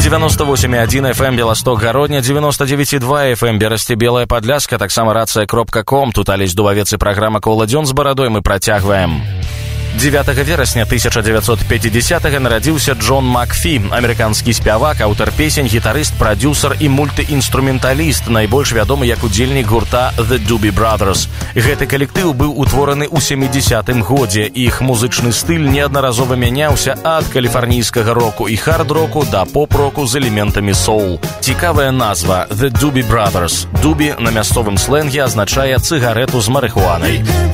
98,1 FM Белосток Гародня, 99,2 FM Берасці Белая Падляска, таксама рацыя.com. Тут Алесь Дубавец і праграма «Кола дзён з барадой» мы працягваем. 9 верасня 1950-го нарадзіўся Джон Макфі, амерыканскі спявак, аўтар песень, гітарыст, прадзюсар і мультыінструменталіст, найбольш вядомы як удзельнік гурта The Doobie Brothers. Гэты калектыў быў утвораны ў 70-м годзе. Іх музычны стыль неаднаразова мяняўся ад каліфарнійскага року і хард-року да поп-року з элементамі соул. Цікавая назва The Doobie Brothers. Дубі на мясцовым слэнге азначае цыгарэту з марыхуанай.